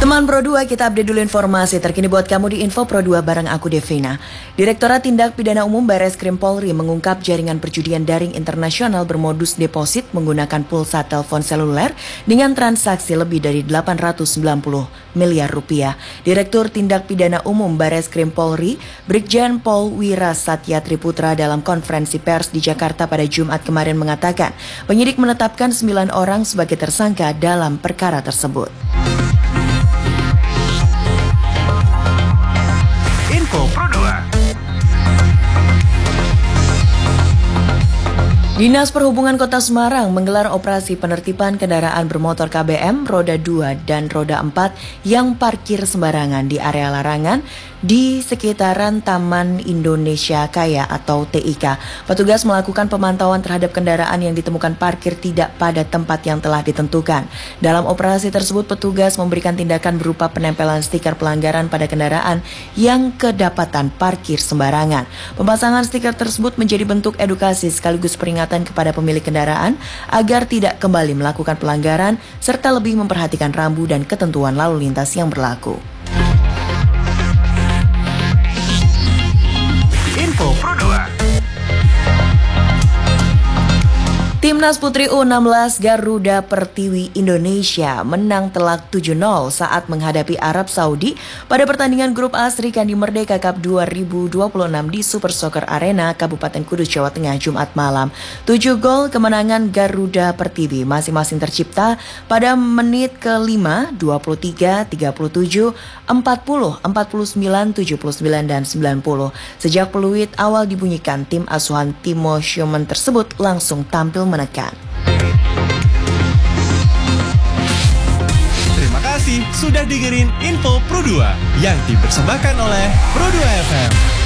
Teman Pro 2, kita update dulu informasi terkini buat kamu di Info Pro 2 bareng aku Devina. Direktorat Tindak Pidana Umum Barreskrim Polri mengungkap jaringan perjudian daring internasional bermodus deposit menggunakan pulsa telepon seluler dengan transaksi lebih dari 890 miliar rupiah. Direktur Tindak Pidana Umum Barreskrim Polri, Brigjen Pol Wira Satya Triputra dalam konferensi pers di Jakarta pada Jumat kemarin mengatakan, penyidik menetapkan 9 orang sebagai tersangka dalam perkara tersebut. Info Pro 2. Dinas Perhubungan Kota Semarang menggelar operasi penertiban kendaraan bermotor KBM roda 2 dan roda 4 yang parkir sembarangan di area larangan di sekitaran Taman Indonesia Kaya atau TIK. Petugas melakukan pemantauan terhadap kendaraan yang ditemukan parkir tidak pada tempat yang telah ditentukan. Dalam operasi tersebut, petugas memberikan tindakan berupa penempelan stiker pelanggaran pada kendaraan yang kedapatan parkir sembarangan. Pemasangan stiker tersebut menjadi bentuk edukasi sekaligus peringatan kepada pemilik kendaraan agar tidak kembali melakukan pelanggaran serta lebih memperhatikan rambu dan ketentuan lalu lintas yang berlaku. Info Pro 2. Timnas Putri U16 Garuda Pertiwi Indonesia menang telak 7-0 saat menghadapi Arab Saudi pada pertandingan Grup A Srikandi Merdeka Cup 2026 di Super Soccer Arena Kabupaten Kudus, Jawa Tengah, Jumat malam. 7 gol kemenangan Garuda Pertiwi masing-masing tercipta pada menit ke-5, 23, 37, 40, 49, 79, dan 90. Sejak peluit awal dibunyikan, tim asuhan Timo Schumann tersebut langsung tampil menekan. Terima kasih sudah dengerin Info Pro 2 yang dipersembahkan oleh Pro 2 FM.